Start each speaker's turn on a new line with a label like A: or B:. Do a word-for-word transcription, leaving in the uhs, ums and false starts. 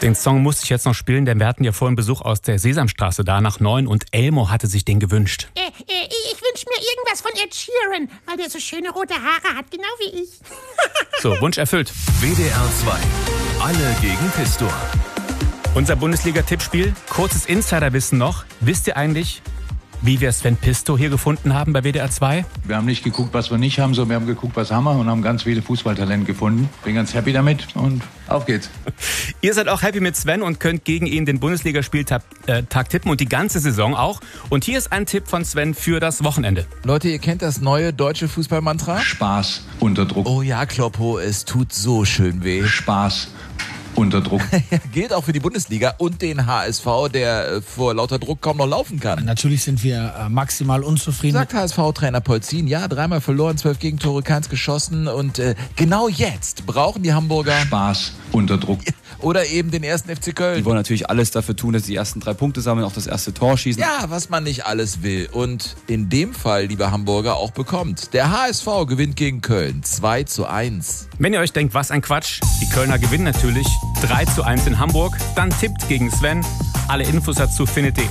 A: Den Song musste ich jetzt noch spielen, denn wir hatten ja vorhin Besuch aus der Sesamstraße da nach neun und Elmo hatte sich den gewünscht.
B: Äh, äh, ich wünsche mir irgendwas von Ed Sheeran, weil der so schöne rote Haare hat, genau wie ich.
A: So, Wunsch erfüllt.
C: W D R zwei. Alle gegen Pistor.
A: Unser Bundesliga-Tippspiel. Kurzes Insiderwissen noch. Wisst ihr eigentlich, wie wir Sven Pisto hier gefunden haben bei W D R zwei?
D: Wir haben nicht geguckt, was wir nicht haben, sondern wir haben geguckt, was haben wir und haben ganz viele Fußballtalente gefunden. Bin ganz happy damit und auf geht's.
A: Ihr seid auch happy mit Sven und könnt gegen ihn den Bundesligaspieltag äh, Tag tippen und die ganze Saison auch. Und hier ist ein Tipp von Sven für das Wochenende.
E: Leute, ihr kennt das neue deutsche Fußballmantra?
D: Spaß unter Druck.
E: Oh ja, Kloppo, es tut so schön weh.
D: Spaß unter Druck.
E: Gilt auch für die Bundesliga und den H S V, der äh, vor lauter Druck kaum noch laufen kann.
F: Natürlich sind wir äh, maximal unzufrieden.
E: Sagt H S V-Trainer Polzin, ja, dreimal verloren, zwölf Gegentore, keins geschossen und äh, genau jetzt brauchen die Hamburger
D: Spaß unter Druck.
E: Oder eben den ersten F C Köln.
G: Die wollen natürlich alles dafür tun, dass sie die ersten drei Punkte sammeln, auch das erste Tor schießen.
E: Ja, was man nicht alles will und in dem Fall, liebe Hamburger, auch bekommt. Der H S V gewinnt gegen Köln zwei zu eins.
A: Wenn ihr euch denkt, was ein Quatsch, die Kölner gewinnen natürlich drei zu eins in Hamburg, dann tippt gegen Sven. Alle Infos dazu findet ihr